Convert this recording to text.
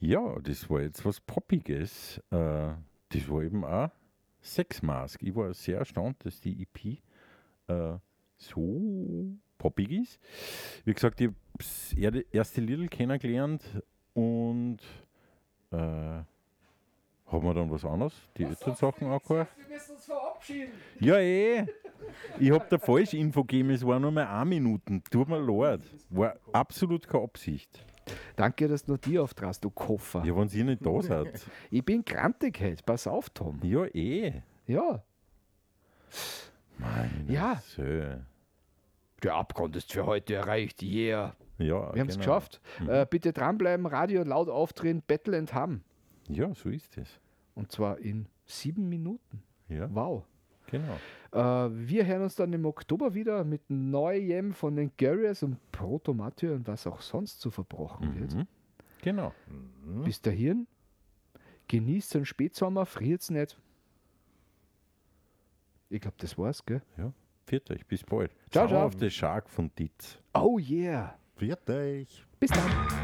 Ja, das war jetzt was Poppiges. Das war eben auch Sex Mask. Ich war sehr erstaunt, dass die EP so poppig ist. Wie gesagt, ich habe das erste Lied kennengelernt und haben wir dann was anderes, die älteren Sachen angehört. Wir müssen uns verabschieden. Ja, ich habe da falsch Info gegeben, es war nur mal 1 Minute. Tut mir leid. War absolut keine Absicht. Danke, dass du noch die auftrast, du Koffer. Ja, wenn ihr nicht da seid. Ich bin grantig heute, pass auf, Tom. Ja, Ja. Meine Ja. Söhne. Der Abgrund ist für heute erreicht, yeah. Ja, Wir haben es genau. geschafft. Bitte dranbleiben, Radio laut aufdrehen, Battle and Hum. Ja, so ist es. Und zwar in 7 Minuten. Ja, Wow. genau. Wir hören uns dann im Oktober wieder mit Neuem von den Garriers und Protomatür und was auch sonst so verbrochen wird. Genau. Bis dahin, genießt den Spätsommer, friert's nicht. Ich glaube, das war's, gell? Ja, pfiat euch, bis bald. Ciao, Schau ciao. auf den Shark von Ditz. Oh yeah. Viert euch. Bis dann.